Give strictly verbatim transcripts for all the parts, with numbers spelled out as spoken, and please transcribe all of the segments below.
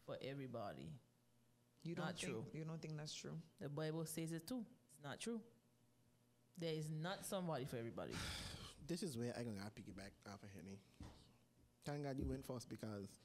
for everybody. You don't Not think, true. You don't think that's true? The Bible says it too. It's not true. There is not somebody for everybody. This is where I'm going to piggyback off of Henny. Thank God you went first because,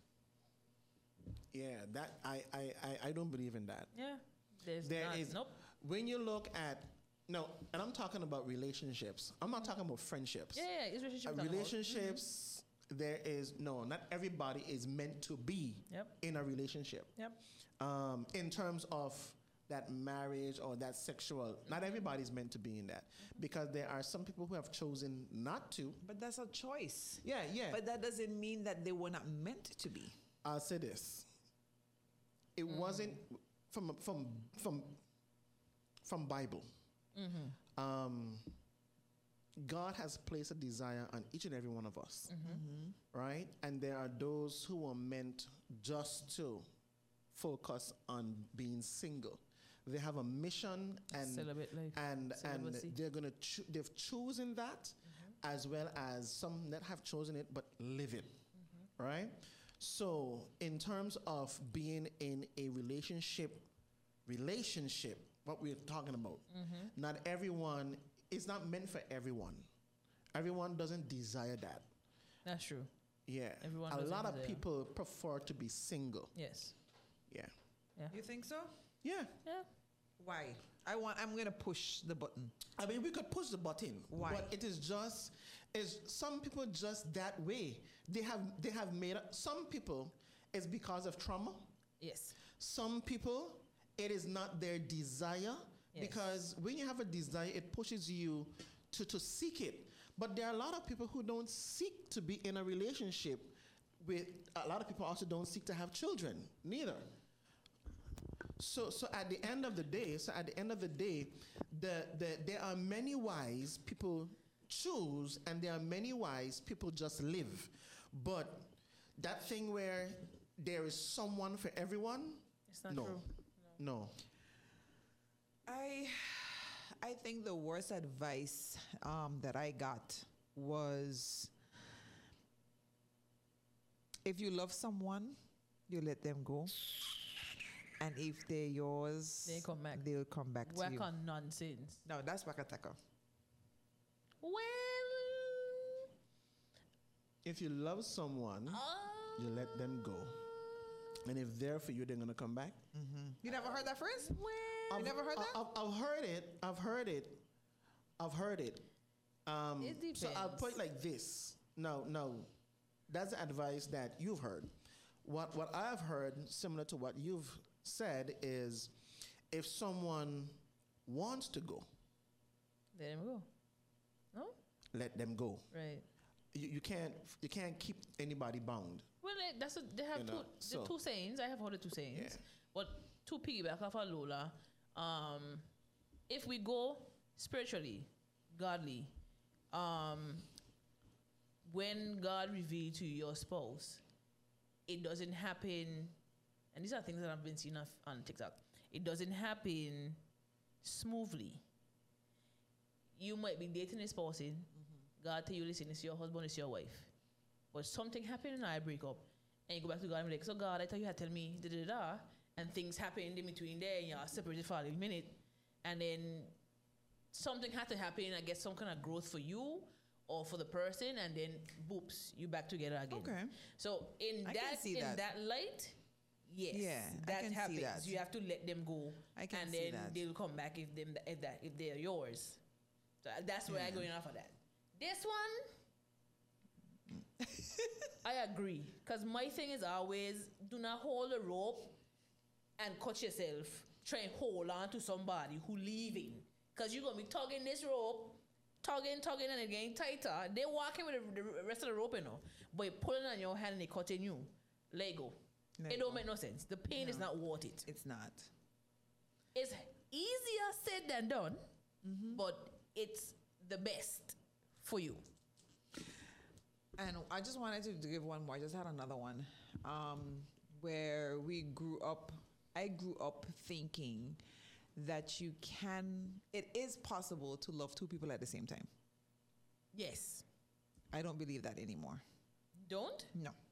yeah, that I, I, I, I don't believe in that. Yeah. There's There not, is nope. when you look at no, and I'm talking about relationships. I'm not talking about friendships. Yeah, yeah, it's relationship. Uh, relationships. Mm-hmm. There is no, not everybody is meant to be Yep. in a relationship. Yep. Um, in terms of that marriage or that sexual, not everybody's meant to be in that because there are some people who have chosen not to. But that's a choice. Yeah, yeah. But that doesn't mean that they were not meant to be. I'll say this: it Mm. wasn't from from from from Bible. Mm-hmm. Um, God has placed a desire on each and every one of us, Mm-hmm. right? And there are those who are meant just to focus on being single. They have a mission and Celebrate life. and Celibacy. and they're gonna cho- they've chosen that, Mm-hmm. as well as some that have chosen it but live it, Mm-hmm. right? So in terms of being in a relationship, relationship, what we're talking about, Mm-hmm. not everyone. It's not meant for everyone. Everyone doesn't desire that. That's true. Yeah. Everyone a doesn't lot of desire. people prefer to be single. Yes. Yeah. Yeah. You think so? Yeah. Yeah. Why? I want. I'm gonna push the button. I mean, we could push the button. Why? But it is just, is some people just that way. They have they have made up. Some people, it's because of trauma. Yes. Some people, it is not their desire. Yes. Because when you have a desire, it pushes you to, to seek it. But there are a lot of people who don't seek to be in a relationship with, a lot of people also don't seek to have children, neither. So so at the end of the day, so at the end of the day, the, the there are many ways people choose and there are many ways people just live. But that thing where there is someone for everyone, It's not no. true. No. I, I think the worst advice um, that I got was, if you love someone, you let them go, and if they're yours, They come back. They'll come back to Work you. on nonsense. No, that's Wakataka. Well, If you love someone, uh, you let them go. And if they're for you, they're going to come back. You never heard that phrase? well, You never heard that? I've, I've heard it. I've heard it. I've heard it. Um, It depends. So I'll put it like this. No, no. That's the advice that you've heard. What, what I've heard, similar to what you've said, is if someone wants to go, let him go. No? let them go. Right. You, you can't you can't keep anybody bound. Well, eh, that's a, they have You know, two, so- the two sayings. I have heard the two sayings. Yeah. But to piggyback off of Lola, um, if we go spiritually, godly, um, when God revealed to your spouse, it doesn't happen, and these are things that I've been seeing off on TikTok. It doesn't happen smoothly. You might be dating a spouse in, God tell you, listen, it's your husband, it's your wife. But something happened and I break up. And you go back to God and be like, so God, I thought you had to tell me da da da. And things happened in between there and you're separated for a little minute. And then something had to happen, I guess some kind of growth for you or for the person, and then boops, you back together again. Okay. So in I can that see in that. that light, yes, Yeah, I that can see happens. that. You have to let them go. I can and see then that. they'll come back if them if that if they're yours. So that's where I Yeah. go in off of that. This one, I agree. Because my thing is always do not hold a rope and cut yourself. Try and hold on to somebody who leaving. Because you're going to be tugging this rope, tugging, tugging, and it getting tighter. They're walking with the, the rest of the rope, you know. But you're pulling on your hand and they're cutting you. Let go. Let it go. don't make no sense. The pain is No. not worth it. It's not. It's easier said than done, but it's the best for you. And I just wanted to give one more. I just had another one um, where we grew up. I grew up thinking that you can, it is possible to love two people at the same time. Yes. I don't believe that anymore. Don't? No.